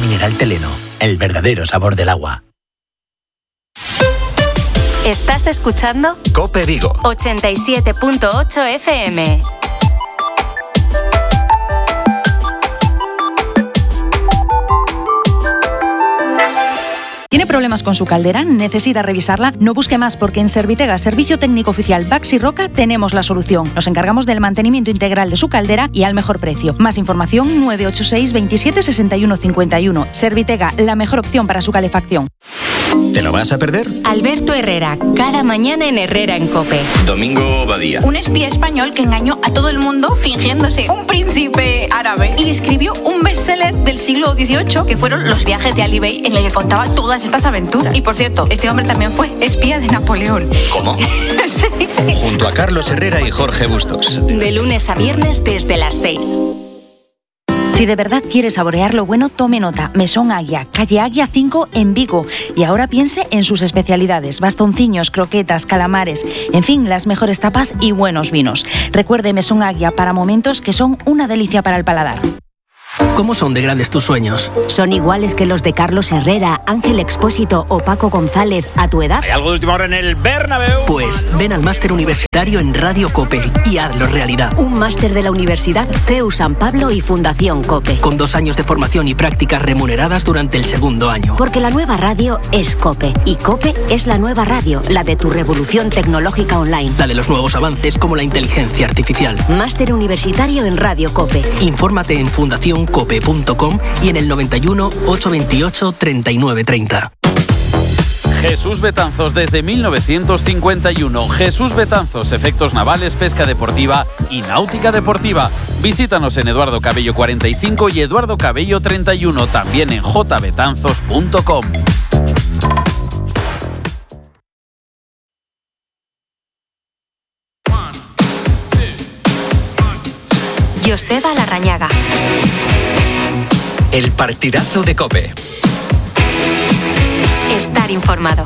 mineral Teleno, el verdadero sabor del agua. ¿Estás escuchando? COPE Vigo 87.8 FM. ¿Tiene problemas con su caldera? ¿Necesita revisarla? No busque más, porque en Servitega, Servicio Técnico Oficial Baxi Roca, tenemos la solución. Nos encargamos del mantenimiento integral de su caldera y al mejor precio. Más información 986 27 61 51. Servitega, la mejor opción para su calefacción. ¿Te lo vas a perder? Alberto Herrera, cada mañana en Herrera en COPE. Domingo Badía. Un espía español que engañó a todo el mundo fingiéndose un príncipe árabe y escribió un bestseller del siglo XVIII que fueron Los viajes de Ali Bey, en el que contaba todas estas aventuras. Y por cierto, este hombre también fue espía de Napoleón. ¿Cómo? Sí. Junto a Carlos Herrera y Jorge Bustos. De lunes a viernes desde las 6. Si de verdad quiere saborear lo bueno, tome nota. Mesón Águia, calle Águia 5 en Vigo. Y ahora piense en sus especialidades: bastonciños, croquetas, calamares, en fin, las mejores tapas y buenos vinos. Recuerde Mesón Águia para momentos que son una delicia para el paladar. ¿Cómo son de grandes tus sueños? ¿Son iguales que los de Carlos Herrera, Ángel Expósito o Paco González a tu edad? ¿Hay algo de última hora en el Bernabéu? Pues ven al máster universitario en Radio COPE y hazlo realidad. Un máster de la Universidad CEU San Pablo y Fundación COPE. Con 2 años de formación y prácticas remuneradas durante el segundo año. Porque la nueva radio es COPE. Y COPE es la nueva radio, la de tu revolución tecnológica online. La de los nuevos avances como la inteligencia artificial. Máster universitario en Radio COPE. Infórmate en fundacioncope.com y en el 91 828 3930. Jesús Betanzos desde 1951. Jesús Betanzos, efectos navales, pesca deportiva y náutica deportiva. Visítanos en Eduardo Cabello 45 y Eduardo Cabello 31, también en jbetanzos.com. Joseba Larrañaga. El partidazo de COPE. Estar informado.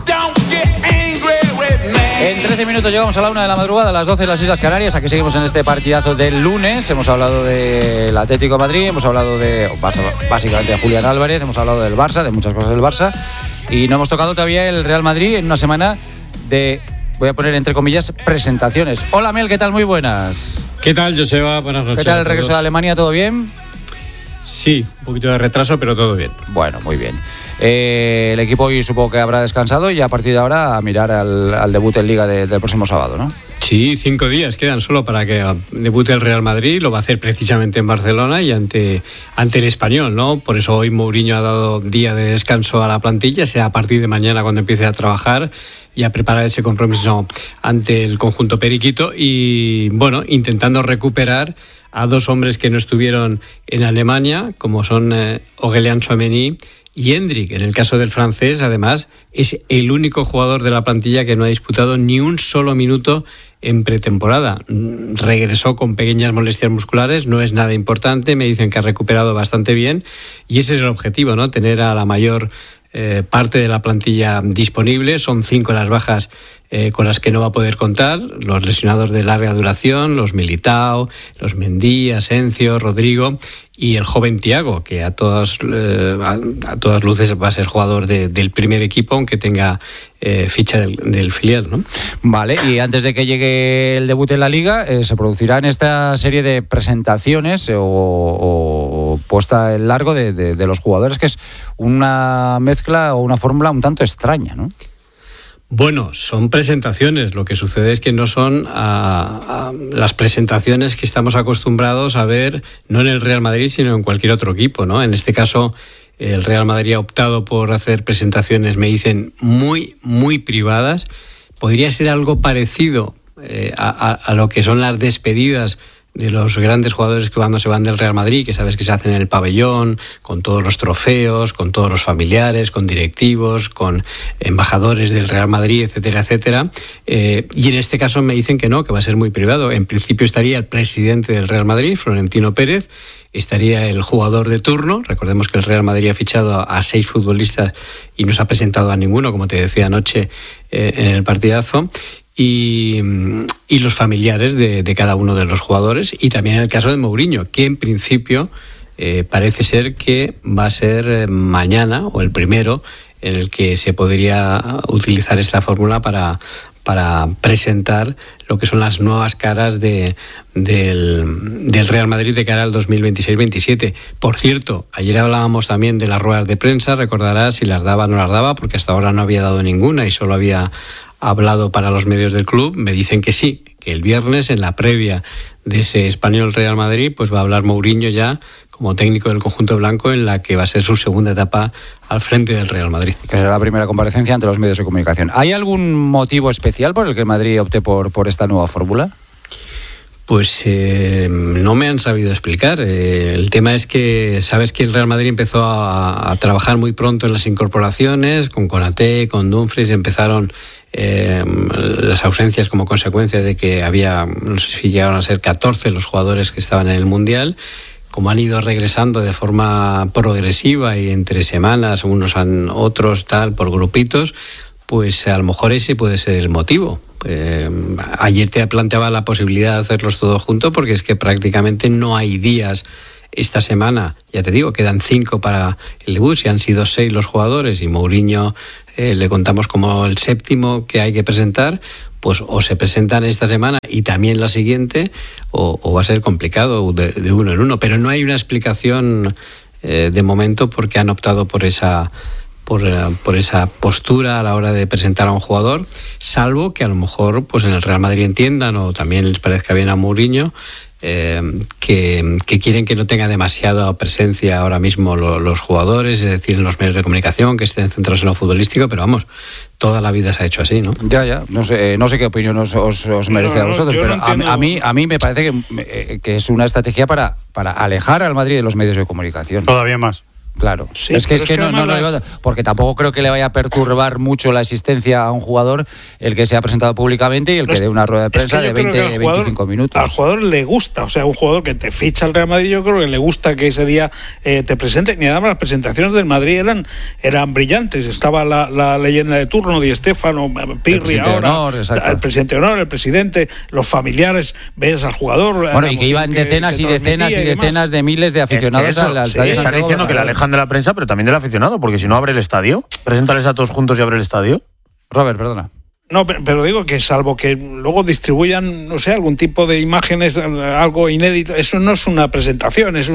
En 13 minutos llegamos a la 1 de la madrugada, a las 12 en las Islas Canarias. Aquí seguimos en este partidazo del lunes. Hemos hablado del Atlético de Madrid, hemos hablado básicamente de Julián Álvarez, hemos hablado del Barça, de muchas cosas del Barça. Y no hemos tocado todavía el Real Madrid en una semana de, voy a poner entre comillas, presentaciones. Hola Mel, ¿qué tal? Muy buenas. ¿Qué tal, Joseba? Buenas noches. ¿Qué tal el regreso de Alemania? ¿Todo bien? Sí, un poquito de retraso, pero todo bien. Bueno, muy bien. El equipo hoy supongo que habrá descansado y a partir de ahora a mirar al debut en Liga del próximo sábado, ¿no? Sí, 5 días quedan solo para que debute el Real Madrid. Lo va a hacer precisamente en Barcelona y ante el Español, ¿no? Por eso hoy Mourinho ha dado día de descanso a la plantilla, sea a partir de mañana cuando empiece a trabajar y a preparar ese compromiso ante el conjunto periquito y, bueno, intentando recuperar a 2 hombres que no estuvieron en Alemania, como son Aurélien Tchouaméni y Endrick. En el caso del francés, además, es el único jugador de la plantilla que no ha disputado ni un solo minuto en pretemporada. Regresó con pequeñas molestias musculares, no es nada importante, me dicen que ha recuperado bastante bien y ese es el objetivo, ¿no? Tener a la mayor parte de la plantilla disponible. Son 5 las bajas con las que no va a poder contar: los lesionados de larga duración, los Militao, los Mendy, Asensio, Rodrigo y el joven Thiago, que a todas luces va a ser jugador del primer equipo, aunque tenga ficha del filial, ¿no? Vale, y antes de que llegue el debut en la Liga, se producirán esta serie de presentaciones o puesta en largo de los jugadores, que es una mezcla o una fórmula un tanto extraña, ¿no? Bueno, son presentaciones. Lo que sucede es que no son las presentaciones que estamos acostumbrados a ver, no en el Real Madrid, sino en cualquier otro equipo, ¿no? En este caso, el Real Madrid ha optado por hacer presentaciones, me dicen, muy, muy privadas. Podría ser algo parecido a lo que son las despedidas de los grandes jugadores que cuando se van del Real Madrid, que sabes que se hacen en el pabellón, con todos los trofeos, con todos los familiares, con directivos, con embajadores del Real Madrid, etcétera, etcétera. Y en este caso me dicen que no, que va a ser muy privado. En principio estaría el presidente del Real Madrid, Florentino Pérez, estaría el jugador de turno. Recordemos que el Real Madrid ha fichado a 6 futbolistas y no se ha presentado a ninguno, como te decía anoche en el partidazo. Y los familiares de cada uno de los jugadores, y también en el caso de Mourinho, que en principio parece ser que va a ser mañana o el primero en el que se podría utilizar esta fórmula para presentar lo que son las nuevas caras del Real Madrid de cara al 2026-27. Por cierto, ayer hablábamos también de las ruedas de prensa, recordarás si las daba o no las daba, porque hasta ahora no había dado ninguna y solo había hablado para los medios del club. Me dicen que sí, que el viernes en la previa de ese Español Real Madrid pues va a hablar Mourinho ya como técnico del conjunto blanco, en la que va a ser su segunda etapa al frente del Real Madrid. Que será la primera comparecencia ante los medios de comunicación. ¿Hay algún motivo especial por el que el Madrid opte por esta nueva fórmula? Pues no me han sabido explicar. El tema es que sabes que el Real Madrid empezó a trabajar muy pronto en las incorporaciones, con Konaté, con Dumfries, empezaron las ausencias como consecuencia de que había, no sé si llegaron a ser 14 los jugadores que estaban en el Mundial. Como han ido regresando de forma progresiva y entre semanas, otros tal, por grupitos, pues a lo mejor ese puede ser el motivo. Ayer te planteaba la posibilidad de hacerlos todos juntos, porque es que prácticamente no hay días esta semana. Ya te digo, quedan 5 para el debut, si han sido 6 los jugadores y Mourinho le contamos como el 7º que hay que presentar, pues o se presentan esta semana y también la siguiente, o va a ser complicado de uno en uno. Pero no hay una explicación de momento porque han optado por esa postura a la hora de presentar a un jugador, salvo que a lo mejor pues en el Real Madrid entiendan, o también les parezca bien a Mourinho, que quieren que no tenga demasiada presencia ahora mismo los jugadores, es decir, en los medios de comunicación, que estén centrados en lo futbolístico, pero vamos, toda la vida se ha hecho así, ¿no? Ya, no sé qué opinión os merece a vosotros, pero a mí me parece que es una estrategia para alejar al Madrid de los medios de comunicación. Todavía más. Claro, sí, es que no, porque tampoco creo que le vaya a perturbar mucho la existencia a un jugador el que se ha presentado públicamente y el que dé una rueda de prensa de 20-25 minutos. Al jugador le gusta, o sea, un jugador que te ficha al Real Madrid, yo creo que le gusta que ese día te presente. Y además las presentaciones del Madrid eran brillantes. Estaba la leyenda de turno, Di Stéfano, Pirri, el presidente de honor, el presidente, los familiares, ves al jugador. Bueno, y que iban decenas y decenas y decenas de miles de aficionados al estadio. Están diciendo que la alejan de la prensa, pero también del aficionado, porque si no abre el estadio, preséntales a todos juntos y abre el estadio. Robert, perdona. No, pero digo que salvo que luego distribuyan, no sé, algún tipo de imágenes, algo inédito, eso no es una presentación, es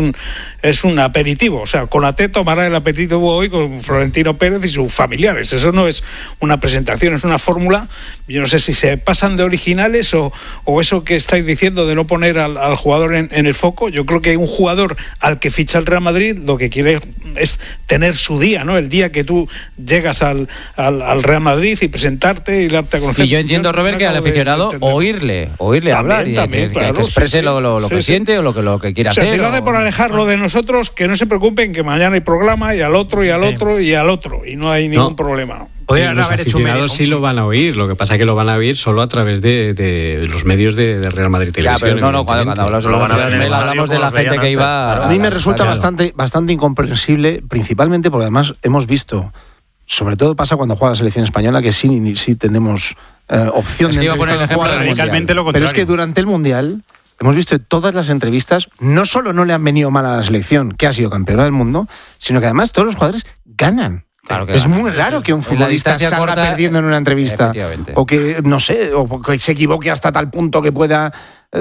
un aperitivo. O sea, Konaté tomará el aperitivo hoy con Florentino Pérez y sus familiares. Eso no es una presentación, es una fórmula. Yo no sé si se pasan de originales o eso que estáis diciendo de no poner al jugador en el foco. Yo creo que un jugador al que ficha el Real Madrid lo que quiere es tener su día, ¿no? El día que tú llegas al Real Madrid y presentarte y y yo entiendo, Robert, que al aficionado oírle también, hablar y también, que exprese lo que siente o lo que quiera hacer. Si lo hace por alejarlo de nosotros, que no se preocupen, que mañana hay programa y al otro y al otro y al otro, y no hay ningún problema. Los aficionados sí lo van a oír, lo que pasa es que lo van a oír solo a través de los medios de Real Madrid Televisión. Ya, pero cuando hablamos de la gente que iba... A mí me resulta bastante incomprensible, principalmente porque además hemos visto... Sobre todo pasa cuando juega la selección española, que sí tenemos opción de jugar radicalmente lo contrario. Pero es que durante el Mundial hemos visto en todas las entrevistas, no solo no le han venido mal a la selección, que ha sido campeona del mundo, sino que además todos los jugadores ganan. Claro que es muy raro que un futbolista salga perdiendo en una entrevista. O que, no sé, o que se equivoque hasta tal punto que pueda...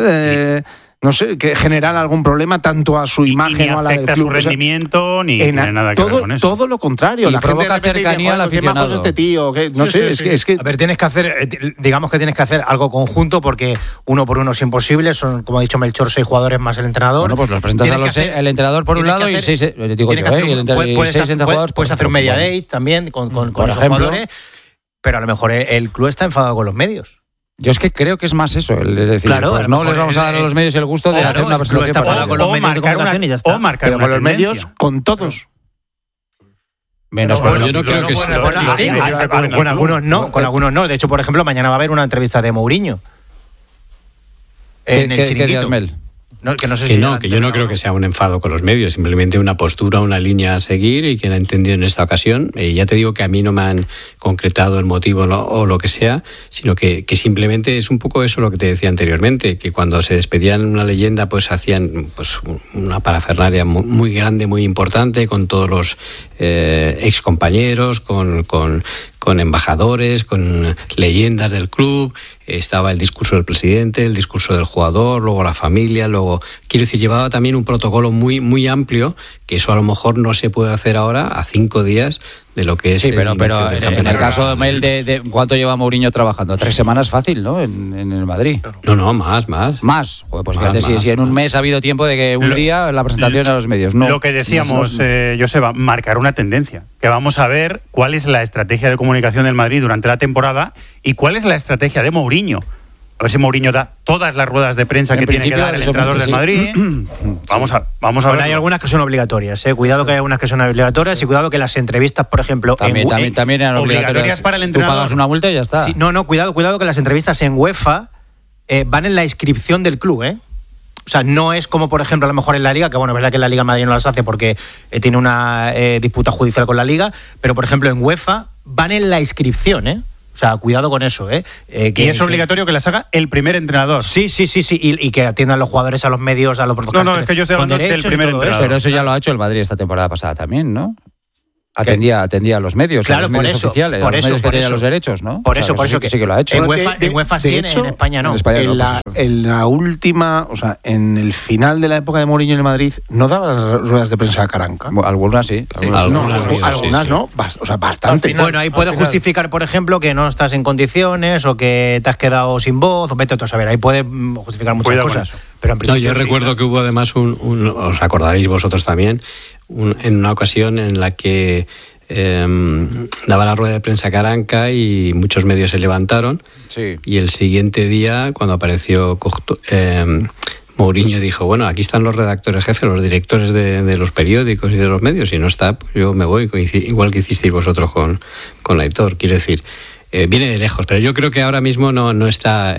no sé, que generar algún problema tanto a su imagen o a la del club. Ni afecta su rendimiento, ni tiene nada que ver con eso. Todo lo contrario. Y la provoca gente cercanía al aficionado. ¿Qué este tío? No sé, es que... A ver, tienes que hacer, digamos que tienes que hacer algo conjunto, porque uno por uno es imposible. Son, como ha dicho Melchor, 6 jugadores más el entrenador. Bueno, pues los presentas el entrenador por un lado y 6 jugadores. Puedes hacer un media day también con esos jugadores, pero a lo mejor el club está enfadado con los medios. Yo es que creo que es más eso, es decir, claro, pues no les vamos a dar a los medios el gusto de hacer una presentación con los medios de comunicación y ya está. Pero con los medios, con todos. Menos con los medios. Yo no creo que sea. Con algunos no. De hecho, por ejemplo, mañana va a haber una entrevista de Mourinho. En el Chiringuito. Que yo no creo que sea un enfado con los medios, simplemente una postura, una línea a seguir y que han entendido en esta ocasión. Ya te digo que a mí no me han concretado el motivo o lo que sea, sino que simplemente es un poco eso lo que te decía anteriormente, que cuando se despedían una leyenda pues hacían pues una parafernalia muy grande, muy importante, con todos los ex compañeros, con embajadores, con leyendas del club. Estaba el discurso del presidente, el discurso del jugador, luego la familia, luego... Quiero decir, llevaba también un protocolo muy, muy amplio, que eso a lo mejor no se puede hacer ahora a 5 días de lo que es... Sí, pero en el caso de Mel, de ¿cuánto lleva Mourinho trabajando? 3 semanas fácil, ¿no? En el Madrid. No, más. ¿Más? Joder, pues fíjate, si en un mes ha habido tiempo de que un día la presentación a los medios. No. Lo que decíamos, Joseba, marcar una tendencia. Que vamos a ver cuál es la estrategia de comunicación del Madrid durante la temporada y cuál es la estrategia de Mourinho. A ver si Mourinho da todas las ruedas de prensa que tiene que dar el entrenador del Madrid. Vamos a ver. Hay algunas que son obligatorias, cuidado que hay algunas que son obligatorias y cuidado que las entrevistas, por ejemplo, también eran obligatorias para el entrenador. Tú pagas una multa y ya está. Sí, cuidado que las entrevistas en UEFA van en la inscripción del club, O sea, no es como, por ejemplo, a lo mejor en la Liga, que bueno, es verdad que la Liga Madrid no las hace porque tiene una disputa judicial con la Liga, pero por ejemplo en UEFA van en la inscripción, O sea, cuidado con eso, y es obligatorio que las haga el primer entrenador. Sí, y que atiendan los jugadores, a los medios, a los protocolos. No, es que yo estoy hablando del primer entrenador. Pero eso ya lo ha hecho el Madrid esta temporada pasada también, ¿no? Atendía a los medios, claro, a los medios oficiales, a los medios que tenían los derechos, ¿no? Por eso sí que lo ha hecho. En UEFA sí, en España no. En la última, o sea, en el final de la época de Mourinho en el Madrid, ¿no daba las ruedas de prensa a Caranca? Algunas sí. Algunas no, o sea, bastante. Bueno, ahí puedes justificar, por ejemplo, que no estás en condiciones o que te has quedado sin voz, o vete a saber, ahí puedes justificar muchas cosas. Pero en principio, yo recuerdo que hubo además os acordaréis vosotros también, en una ocasión en la que daba la rueda de prensa Caranca y muchos medios se levantaron, y el siguiente día, cuando apareció Mourinho, dijo, bueno, aquí están los redactores jefes, los directores de los periódicos y de los medios, y no está, pues yo me voy, igual que hicisteis vosotros con Aitor. Quiero decir, viene de lejos, pero yo creo que ahora mismo no está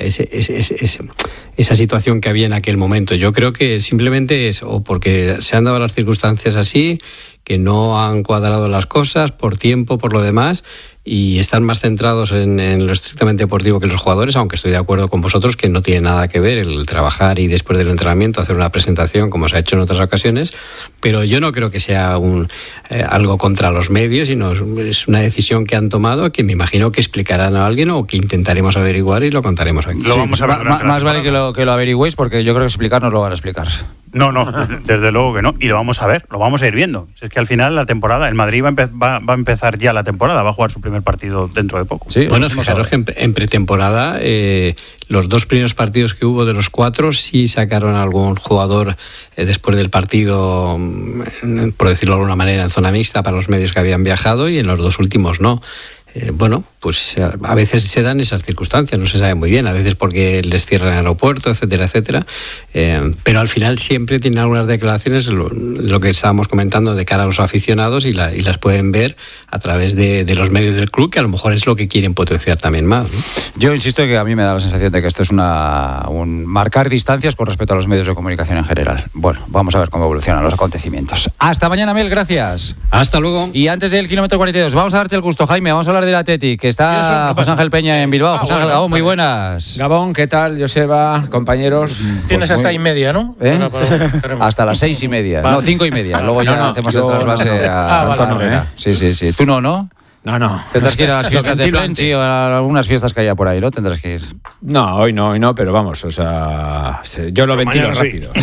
esa situación que había en aquel momento. Yo creo que simplemente es o porque se han dado las circunstancias así, que no han cuadrado las cosas por tiempo, por lo demás, y están más centrados en lo estrictamente deportivo que los jugadores, aunque estoy de acuerdo con vosotros que no tiene nada que ver el trabajar y después del entrenamiento hacer una presentación como se ha hecho en otras ocasiones, pero yo no creo que sea algo contra los medios, sino es una decisión que han tomado, que me imagino que explicarán a alguien o que intentaremos averiguar y lo contaremos aquí. Más vale que lo averigüéis, porque yo creo que explicarnos lo van a explicar. No, desde luego que no. Y lo vamos a ver, lo vamos a ir viendo. Es que al final la temporada, el Madrid va a empezar ya la temporada, va a jugar su primer partido dentro de poco. Sí, bueno, fijaros que en pretemporada los 2 primeros partidos que hubo de los 4 sí sacaron a algún jugador después del partido, por decirlo de alguna manera, en zona mixta para los medios que habían viajado, y en los 2 últimos no. Bueno, pues a veces se dan esas circunstancias, no se sabe muy bien, a veces porque les cierran el aeropuerto, etcétera, etcétera, pero al final siempre tienen algunas declaraciones, lo que estábamos comentando, de cara a los aficionados, y las pueden ver a través de los medios del club, que a lo mejor es lo que quieren potenciar también más, ¿no? Yo insisto que a mí me da la sensación de que esto es un marcar distancias con respecto a los medios de comunicación en general. Bueno, vamos a ver cómo evolucionan los acontecimientos. Hasta mañana, Mel, gracias. Hasta luego. Y antes del kilómetro 42, vamos a darte el gusto, Jaime, vamos a hablar del Athletic, que está José Ángel Peña en Bilbao. José Ángel, Gabón, muy buenas. Gabón, ¿qué tal, Joseba, compañeros? Tienes hasta ahí media, ¿no? Hasta las 6:30, no, 5:30. Luego ya hacemos el trasvase a Antonio Herrera. Sí. ¿Tú no? No. Tendrás que ir a las fiestas de Plenty o a algunas fiestas que haya por ahí, ¿no? Tendrás que ir. No, hoy no, pero vamos, o sea, yo lo ventilo rápido.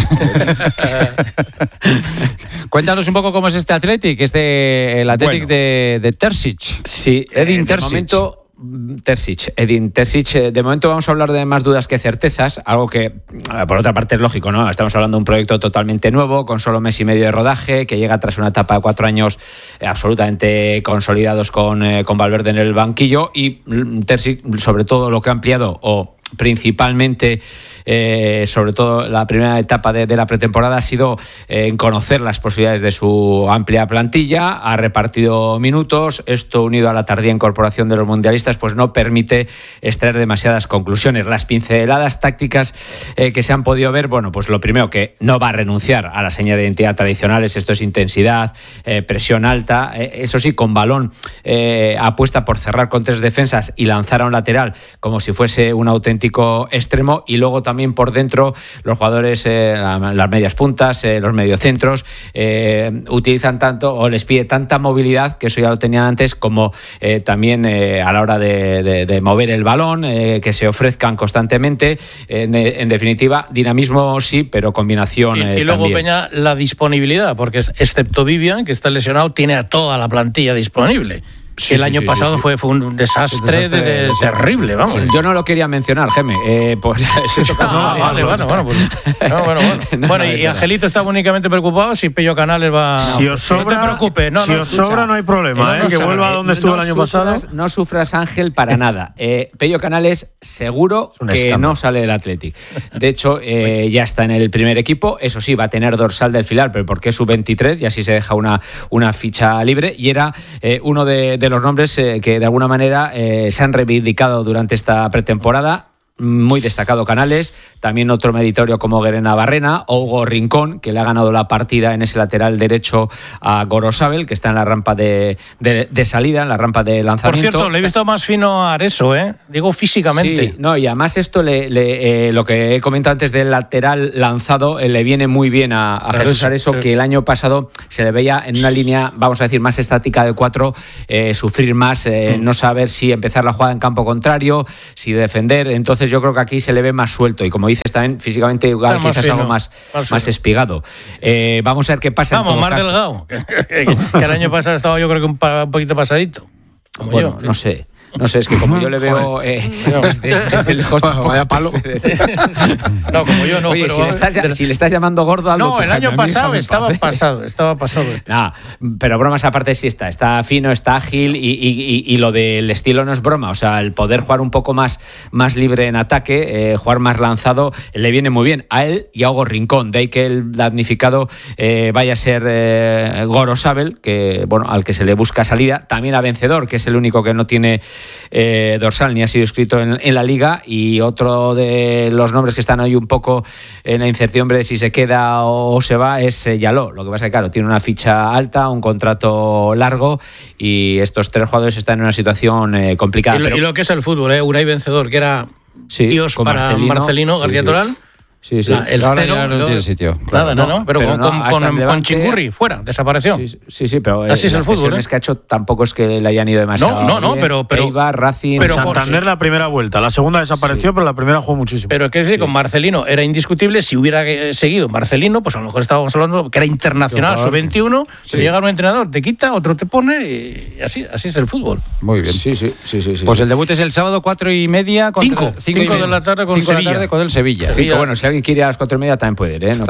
Cuéntanos un poco cómo es este Athletic, el Athletic de Terzic. Sí, Edin Terzic. Edin Terzic. De momento vamos a hablar de más dudas que certezas, algo que por otra parte es lógico, ¿no? Estamos hablando de un proyecto totalmente nuevo, con solo mes y medio de rodaje, que llega tras una etapa de 4 años absolutamente consolidados con Valverde en el banquillo, y Terzic, sobre todo, lo que ha ampliado o principalmente sobre todo la primera etapa de la pretemporada, ha sido en conocer las posibilidades de su amplia plantilla, ha repartido minutos. Esto, unido a la tardía incorporación de los mundialistas, pues no permite extraer demasiadas conclusiones. Las pinceladas tácticas que se han podido ver, bueno, pues lo primero, que no va a renunciar a la seña de identidad tradicionales. Esto es intensidad, presión alta, eso sí, con balón, apuesta por cerrar con 3 defensas y lanzar a un lateral como si fuese un auténtico extremo. Y luego también por dentro los jugadores, las medias puntas, los mediocentros, utilizan tanto, o les pide tanta movilidad, que eso ya lo tenían antes, como también a la hora de mover el balón, que se ofrezcan constantemente. En definitiva, dinamismo sí, pero combinación y luego, también. Peña, la disponibilidad, porque excepto Vivian, que está lesionado, tiene a toda la plantilla disponible. Sí, el año pasado fue un desastre terrible, vamos. Sí. Yo no lo quería mencionar, Geme. Pues, bueno, y Angelito estaba únicamente preocupado si Pello Canales va... Si os sobra, no te preocupes. Si os sobra, no hay problema, que vuelva a donde estuvo el año pasado. No sufras, Ángel, para nada. Pello Canales seguro que no sale del Athletic. De hecho, ya está en el primer equipo. Eso sí, va a tener dorsal del filial, pero porque es sub-23 y así se deja una ficha libre. Y era uno de los nombres que de alguna manera se han reivindicado durante esta pretemporada. Muy destacado Canales, también otro meritorio como Guerena Barrena, o Hugo Rincón, que le ha ganado la partida en ese lateral derecho a Gorosabel, que está en la rampa de salida, en la rampa de lanzamiento. Por cierto, le he visto más fino a Areso, digo físicamente. Sí, no, y además esto lo que he comentado antes del lateral lanzado le viene muy bien a Jesús Areso, que el año pasado se le veía en una línea, vamos a decir, más estática de 4, sufrir más, no saber si empezar la jugada en campo contrario, si defender. Entonces yo creo que aquí se le ve más suelto y, como dices también, físicamente igual quizás fino, algo más espigado. Vamos a ver qué pasa. Vamos, más delgado. Que el año pasado estaba yo creo que un poquito pasadito. Bueno, yo, no sé. No sé, es que como yo le veo desde lejos, vaya palo. No, como yo no. Oye, pero si le estás llamando gordo, algo. No, el año pasado estaba pasado. Nah, pero bromas aparte, sí está fino, está ágil y lo del estilo no es broma. O sea, el poder jugar un poco más libre en ataque, jugar más lanzado, le viene muy bien a él y a Hugo Rincón. De ahí que el damnificado vaya a ser Gorosabel, que bueno, al que se le busca salida. También a Vencedor, que es el único que no tiene dorsal ni ha sido inscrito en la liga, y otro de los nombres que están hoy un poco en la incertidumbre de si se queda o se va es Yaló. Lo que pasa es que, claro, tiene una ficha alta, un contrato largo, y estos 3 jugadores están en una situación complicada. Y lo que es el fútbol, Unai Vencedor, que era Dios para Marcelino García Toral. Sí. El ahora cero, ya no tiene sitio. Claro. Nada, pero con Chingurri fuera, desapareció. Sí, pero así es el fútbol. Las que ha hecho tampoco es que le hayan ido demasiado. No, pero Eibar, Racing, pero Santander la primera vuelta, la segunda desapareció, pero la primera jugó muchísimo. Pero que decir, con Marcelino era indiscutible. Si hubiera seguido Marcelino, pues a lo mejor estábamos hablando que era internacional, sub-21, se llega un entrenador, te quita, otro te pone, y así es el fútbol. Muy bien. Sí. Pues el debut es el sábado 4:30 5 de la tarde con Sevilla. Con el Sevilla. Bueno, si alguien quiere ir a las 4:30 también puede ir, ¿no?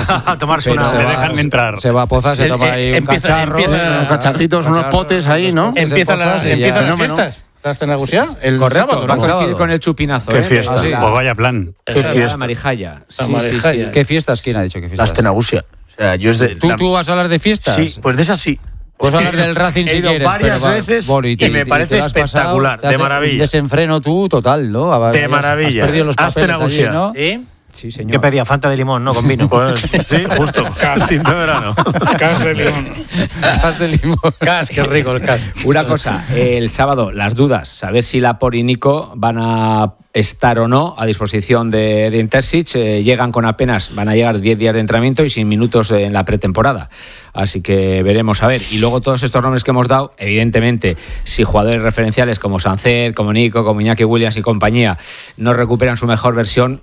A tomarse una. Se dejan entrar. Se va a Poza, se toma ahí un cacharro, unos cacharritos, unos potes ahí, ¿no? Empiezan las fiestas. ¿Estás en Agusia? El sábado, sábado. Va a coincidir con el chupinazo. Qué fiesta. Pues vaya plan. Qué fiesta. Marijaya. Sí. ¿Qué fiestas? ¿Quién ha dicho qué fiestas? Las Tenagusia. O sea, yo es de... ¿Tú vas a hablar de fiestas? Sí, pues de esas sí. Puedes hablar del Racing si quieres. Varias veces y me parece espectacular, de maravilla. Desenfreno tú, total, ¿no? De maravilla. Has perdido los papeles allí, ¿no? Sí, señor. ¿Qué pedía? Fanta de limón, ¿no? Con vino. Pues, sí, justo. Tinto de verano. Cas de limón. Cas de limón. Cas, qué rico el cas. Una cosa, el sábado, las dudas. Saber si Laporte y Nico van a estar o no a disposición de Intersic. Llegan con van a llegar 10 días de entrenamiento y sin minutos en la pretemporada. Así que veremos a ver. Y luego todos estos nombres que hemos dado, evidentemente, si jugadores referenciales como Sancet, como Nico, como Iñaki Williams y compañía no recuperan su mejor versión,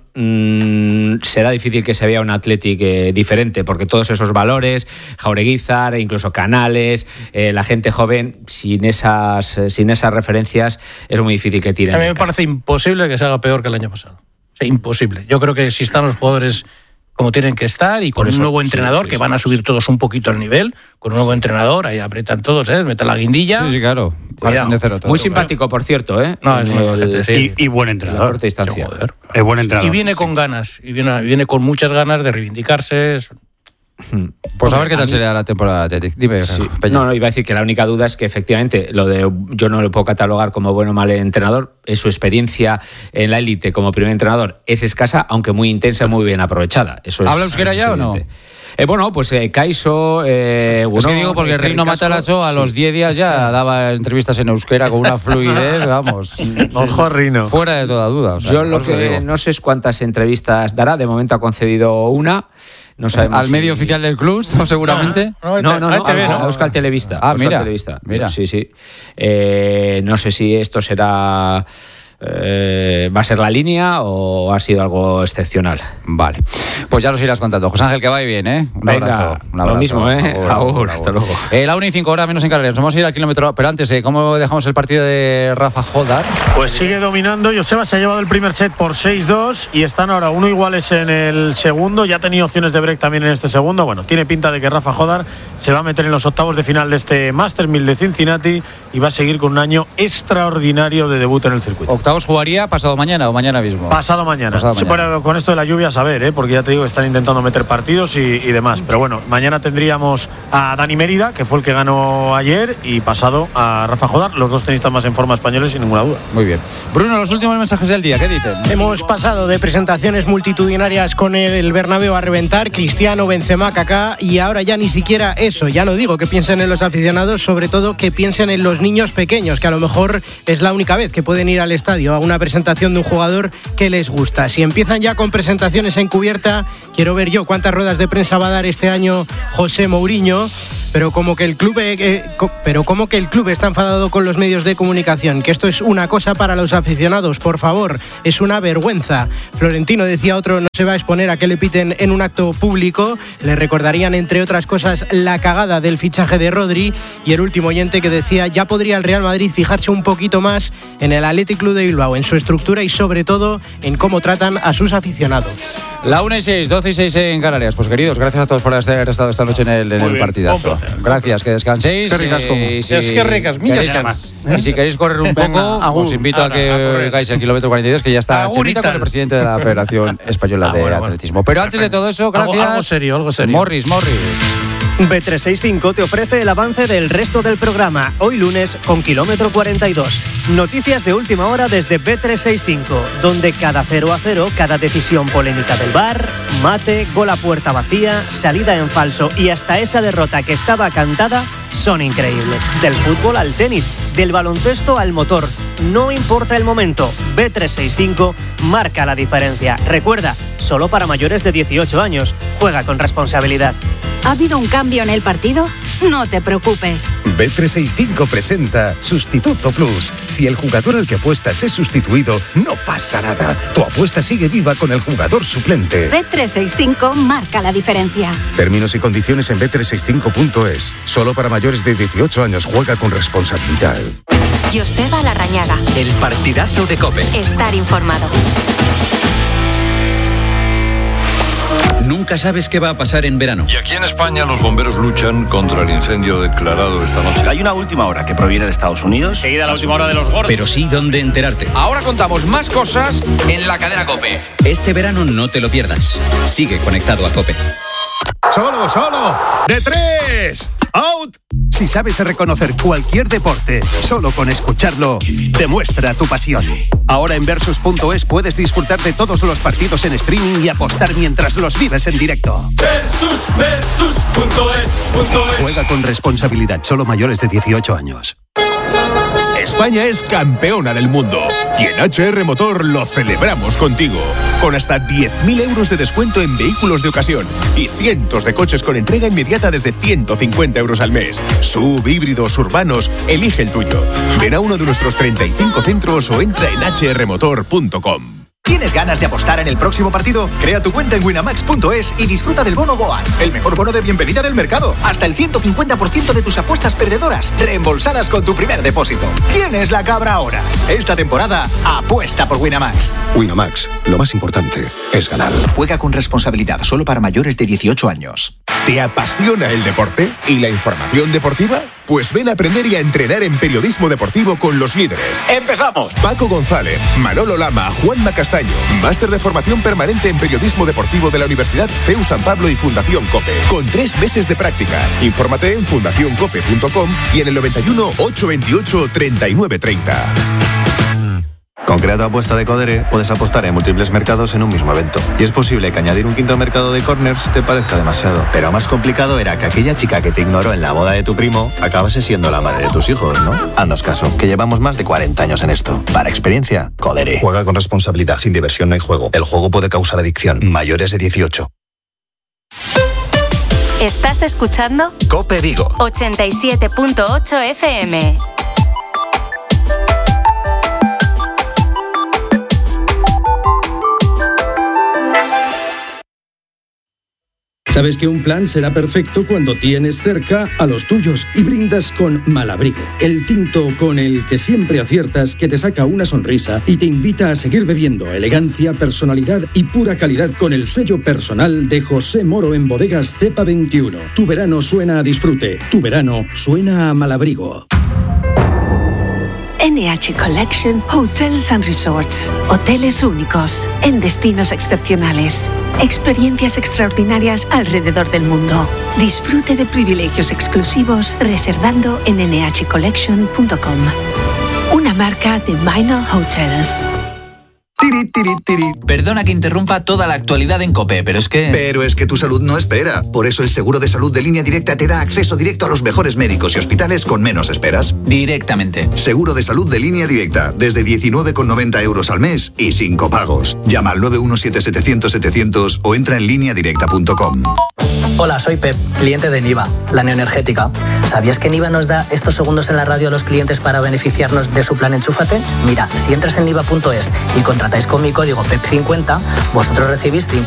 será difícil que se vea un Athletic diferente, porque todos esos valores, Jaureguizar, incluso Canales, la gente joven, sin esas referencias, es muy difícil que tiren. A mí me parece imposible que se haga peor que el año pasado. O sea, imposible. Yo creo que si están los jugadores como tienen que estar y con un nuevo entrenador, que van a subir todos un poquito el nivel, con un nuevo entrenador, ahí apretan todos, meten la guindilla. Sí, claro. parecen de cero todo. Muy simpático, por cierto, ¿eh? No, es muy buena gente, sí. Y buen entrenador. La corta distancia. Es buen entrenador. Y viene con ganas, y viene con muchas ganas de reivindicarse. Pues a ver qué tal sería la temporada de Athletic. Dime, Sí. Peña. No, iba a decir que la única duda es que efectivamente yo no lo puedo catalogar como bueno o mal entrenador. Su experiencia en la élite como primer entrenador es escasa, aunque muy intensa, muy bien aprovechada. ¿Habla euskera ya o no? Bueno, pues Kaiso... es que digo porque Reino Matarazzo a los 10 días ya daba entrevistas en euskera con una fluidez, vamos. Ojo, Rino. Fuera de toda duda. O sea, yo lo que no sé es cuántas entrevistas dará. De momento ha concedido una. No sabemos ¿Al medio oficial del club, seguramente? No, a Euskal Televista. Mira. Sí. No sé si esto será... ¿va a ser la línea o ha sido algo excepcional? Vale, pues ya nos irás contando. José Ángel, que vaya bien, ¿eh? Un abrazo. Lo mismo, ¿eh? Agur, hasta luego. La 1:05, hora menos en Canarias. Nos vamos a ir al kilómetro. Pero antes, ¿cómo dejamos el partido de Rafa Jodar? Pues sigue dominando. Joseba se ha llevado el primer set por 6-2 y están ahora 1 iguales en el segundo. Ya ha tenido opciones de break también en este segundo. Bueno, tiene pinta de que Rafa Jodar se va a meter en los octavos de final de este Masters 1000 de Cincinnati y va a seguir con un año extraordinario de debut en el circuito. ¿Octavos jugaría pasado mañana o mañana mismo? Pasado mañana. Pero con esto de la lluvia, a saber, porque ya te digo que están intentando meter partidos y demás. Pero bueno, mañana tendríamos a Dani Mérida, que fue el que ganó ayer, y pasado a Rafa Jodar, los dos tenistas más en forma españoles, sin ninguna duda. Muy bien. Bruno, los últimos mensajes del día, ¿qué dicen? Hemos pasado de presentaciones multitudinarias con el Bernabéu a reventar, Cristiano, Benzema, Kaká, y ahora ya ni siquiera eso. Ya no digo que piensen en los aficionados, sobre todo que piensen en los niños pequeños, que a lo mejor es la única vez que pueden ir al estadio a una presentación de un jugador que les gusta. Si empiezan ya con presentaciones en cubierta, quiero ver yo cuántas ruedas de prensa va a dar este año José Mourinho. Pero como que el club está enfadado con los medios de comunicación, que esto es una cosa para los aficionados, por favor, es una vergüenza. Florentino, decía otro, no se va a exponer a que le piten en un acto público. Le recordarían, entre otras cosas, la cagada del fichaje de Rodri. Y el último oyente que decía, ya podría el Real Madrid fijarse un poquito más en el Athletic Club de Bilbao, en su estructura y sobre todo en cómo tratan a sus aficionados. La 1:06, 12:06 en Canarias. Pues queridos, gracias a todos por haber estado esta noche en el partidazo. Gracias, que descanséis. Qué ricas como. Qué ricas, millas más. Y si queréis correr un poco, os invito a que hagáis el kilómetro 42, que ya está Chemita con el presidente de la Federación Española de Atletismo. Pero antes de todo eso, gracias. Algo serio. Morris. Bet365 te ofrece el avance del resto del programa, hoy lunes con kilómetro 42. Noticias de última hora desde Bet365, donde cada 0-0, cada decisión polémica del VAR, mate, gol a puerta vacía, salida en falso y hasta esa derrota que estaba cantada, son increíbles. Del fútbol al tenis, del baloncesto al motor, no importa el momento, Bet365 marca la diferencia. Recuerda, solo para mayores de 18 años, juega con responsabilidad. ¿Ha habido un cambio en el partido? No te preocupes. Bet365 presenta Sustituto Plus. Si el jugador al que apuestas es sustituido, no pasa nada. Tu apuesta sigue viva con el jugador suplente. Bet365 marca la diferencia. Términos y condiciones en bet365.es. Solo para mayores de 18 años. Juega con responsabilidad. Joseba Larrañaga. El partidazo de COPE. Estar informado. Nunca sabes qué va a pasar en verano. Y aquí en España los bomberos luchan contra el incendio declarado esta noche. Hay una última hora que proviene de Estados Unidos. Seguida la última hora de los gordos. Pero sí dónde enterarte. Ahora contamos más cosas en la cadena COPE. Este verano no te lo pierdas. Sigue conectado a COPE. ¡Solo! ¡De 3! ¡Out! Si sabes reconocer cualquier deporte, solo con escucharlo, demuestra tu pasión. Ahora en Versus.es puedes disfrutar de todos los partidos en streaming y apostar mientras los vives en directo. Versus.es. Juega con responsabilidad, solo mayores de 18 años. España es campeona del mundo y en HR Motor lo celebramos contigo, con hasta 10.000 euros de descuento en vehículos de ocasión y cientos de coches con entrega inmediata desde 150 euros al mes. SUV, híbridos, urbanos, elige el tuyo. Ven a uno de nuestros 35 centros o entra en hrmotor.com. ¿Tienes ganas de apostar en el próximo partido? Crea tu cuenta en winamax.es y disfruta del bono Goal, el mejor bono de bienvenida del mercado. Hasta el 150% de tus apuestas perdedoras reembolsadas con tu primer depósito. ¿Quién es la cabra ahora? Esta temporada, apuesta por Winamax. Winamax, lo más importante es ganar. Juega con responsabilidad, solo para mayores de 18 años. ¿Te apasiona el deporte y la información deportiva? Pues ven a aprender y a entrenar en periodismo deportivo con los líderes. ¡Empezamos! Paco González, Manolo Lama, Juanma Castaño. Máster de formación permanente en periodismo deportivo de la Universidad CEU San Pablo y Fundación COPE. Con 3 meses de prácticas. Infórmate en fundacioncope.com y en el 91 828 3930. Con Crea tu apuesta de Codere puedes apostar en múltiples mercados en un mismo evento. Y es posible que añadir un quinto mercado de corners te parezca demasiado. Pero más complicado era que aquella chica que te ignoró en la boda de tu primo acabase siendo la madre de tus hijos, ¿no? Haznos caso, que llevamos más de 40 años en esto. Para experiencia, Codere. Juega con responsabilidad. Sin diversión no hay juego. El juego puede causar adicción. Mayores de 18. ¿Estás escuchando? COPE Vigo 87.8 FM. Sabes que un plan será perfecto cuando tienes cerca a los tuyos y brindas con Malabrigo, el tinto con el que siempre aciertas, que te saca una sonrisa y te invita a seguir bebiendo. Elegancia, personalidad y pura calidad con el sello personal de José Moro en Bodegas Cepa 21. Tu verano suena a disfrute, tu verano suena a Malabrigo. NH Collection Hotels and Resorts. Hoteles únicos, en destinos excepcionales. Experiencias extraordinarias alrededor del mundo. Disfrute de privilegios exclusivos reservando en nhcollection.com. Una marca de Minor Hotels. Perdona que interrumpa toda la actualidad en COPE, pero es que tu salud no espera. Por eso el seguro de salud de Línea Directa te da acceso directo a los mejores médicos y hospitales con menos esperas. Directamente. Seguro de salud de Línea Directa, desde 19,90 € al mes y sin copagos. Llama al 917-700-700 o entra en lineadirecta.com. Hola, soy Pep, cliente de Niva, la neoenergética. ¿Sabías que Niva nos da estos segundos en la radio a los clientes para beneficiarnos de su plan Enchúfate? Mira, si entras en niva.es y contratáis con mi código PEP50, vosotros recibís